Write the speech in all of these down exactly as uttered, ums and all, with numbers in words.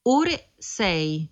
ore sei.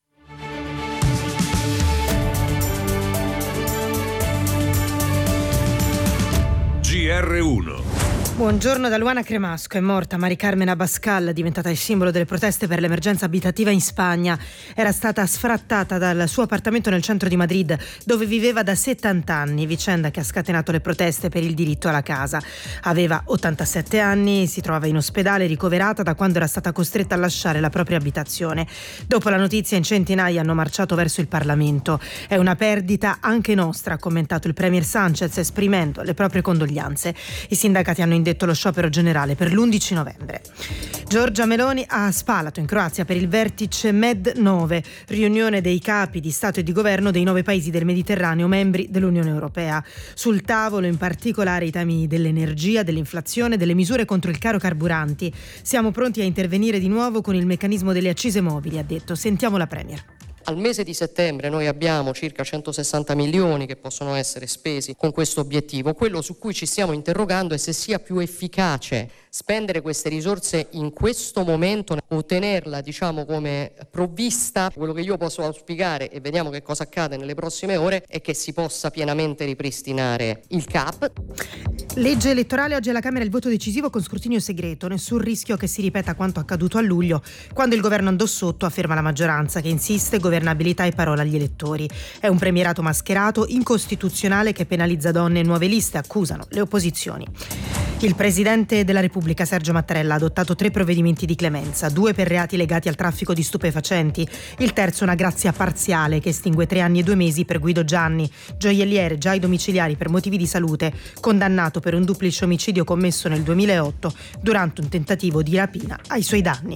G R uno. Buongiorno da Luana Cremasco. È morta Mari Carmen Abascal, diventata il simbolo delle proteste per l'emergenza abitativa in Spagna. Era stata sfrattata dal suo appartamento nel centro di Madrid, dove viveva da settanta anni, vicenda che ha scatenato le proteste per il diritto alla casa. Aveva ottantasette anni, si trovava in ospedale ricoverata da quando era stata costretta a lasciare la propria abitazione. Dopo la notizia in centinaia hanno marciato verso il Parlamento. È una perdita anche nostra, ha commentato il premier Sánchez, esprimendo le proprie condoglianze. I sindacati hanno indetto lo sciopero generale per l'undici novembre. Giorgia Meloni a Spalato in Croazia per il vertice Med nove, riunione dei capi di Stato e di Governo dei nove paesi del Mediterraneo membri dell'Unione Europea. Sul tavolo in particolare i temi dell'energia, dell'inflazione, delle misure contro il caro carburanti. Siamo pronti a intervenire di nuovo con il meccanismo delle accise mobili, ha detto. Sentiamo la Premier. Al mese di settembre noi abbiamo circa centosessanta milioni che possono essere spesi con questo obiettivo. Quello su cui ci stiamo interrogando è se sia più efficace spendere queste risorse in questo momento o tenerla, diciamo, come provvista. Quello che io posso auspicare, e vediamo che cosa accade nelle prossime ore, è che si possa pienamente ripristinare il C A P. Legge elettorale, oggi alla Camera il voto decisivo con scrutinio segreto. Nessun rischio che si ripeta quanto accaduto a luglio, quando il governo andò sotto, afferma la maggioranza, che insiste governabilità e parola agli elettori. È un premierato mascherato, incostituzionale, che penalizza donne e nuove liste, accusano le opposizioni. Il Presidente della Repubblica Sergio Mattarella ha adottato tre provvedimenti di clemenza, due per reati legati al traffico di stupefacenti, il terzo una grazia parziale che estingue tre anni e due mesi per Guido Gianni, gioielliere già ai domiciliari per motivi di salute, condannato per un duplice omicidio commesso nel duemilaotto durante un tentativo di rapina ai suoi danni.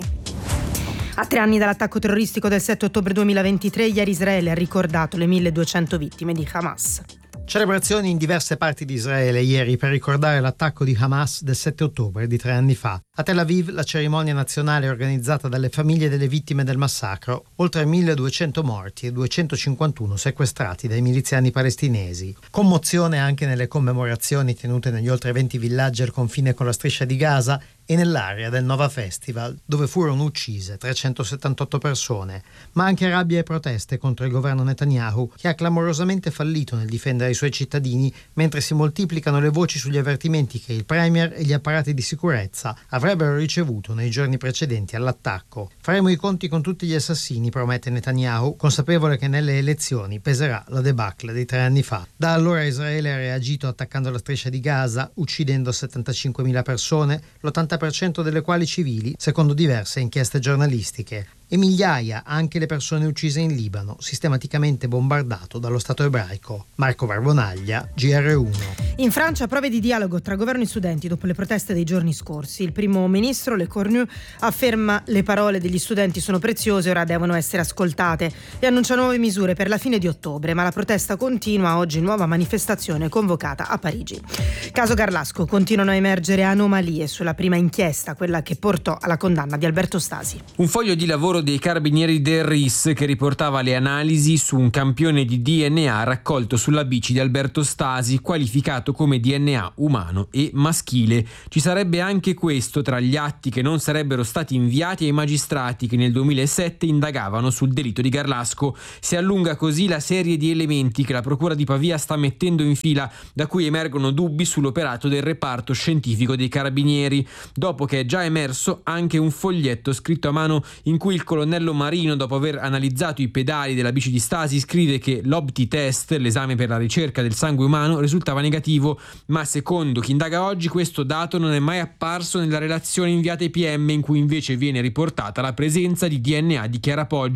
A tre anni dall'attacco terroristico del sette ottobre duemilaventitré, ieri Israele ha ricordato le milleduecento vittime di Hamas. Celebrazioni in diverse parti di Israele ieri per ricordare l'attacco di Hamas del sette ottobre di tre anni fa. A Tel Aviv la cerimonia nazionale organizzata dalle famiglie delle vittime del massacro, oltre milleduecento morti e duecentocinquantuno sequestrati dai miliziani palestinesi. Commozione anche nelle commemorazioni tenute negli oltre venti villaggi al confine con la striscia di Gaza e nell'area del Nova Festival, dove furono uccise trecentosettantotto persone, ma anche rabbia e proteste contro il governo Netanyahu, che ha clamorosamente fallito nel difendere i suoi cittadini, mentre si moltiplicano le voci sugli avvertimenti che il premier e gli apparati di sicurezza avrebbero ricevuto nei giorni precedenti all'attacco. Faremo i conti con tutti gli assassini, promette Netanyahu, consapevole che nelle elezioni peserà la debacle di tre anni fa. Da allora Israele ha reagito attaccando la striscia di Gaza, uccidendo settantacinquemila persone, l'ottanta per cento delle quali civili, secondo diverse inchieste giornalistiche, e migliaia anche le persone uccise in Libano, sistematicamente bombardato dallo Stato ebraico. Marco Barbonaglia, G R uno. In Francia prove di dialogo tra governo e studenti dopo le proteste dei giorni scorsi. Il primo ministro, Le Cornu, afferma le parole degli studenti sono preziose, ora devono essere ascoltate, e annuncia nuove misure per la fine di ottobre, ma la protesta continua. Oggi nuova manifestazione convocata a Parigi. Caso Garlasco, continuano a emergere anomalie sulla prima inchiesta, quella che portò alla condanna di Alberto Stasi. Un foglio di lavoro dei carabinieri del R I S che riportava le analisi su un campione di D N A raccolto sulla bici di Alberto Stasi, qualificato come D N A umano e maschile. Ci sarebbe anche questo tra gli atti che non sarebbero stati inviati ai magistrati che nel duemilasette indagavano sul delitto di Garlasco. Si allunga così la serie di elementi che la Procura di Pavia sta mettendo in fila, da cui emergono dubbi sull'operato del reparto scientifico dei carabinieri, dopo che è già emerso anche un foglietto scritto a mano in cui il colonnello Marino, dopo aver analizzato i pedali della bici di Stasi, scrive che l'Opti-test, l'esame per la ricerca del sangue umano, risultava negativo, ma secondo chi indaga oggi questo dato non è mai apparso nella relazione inviata ai P M, in cui invece viene riportata la presenza di D N A di Chiara Poggi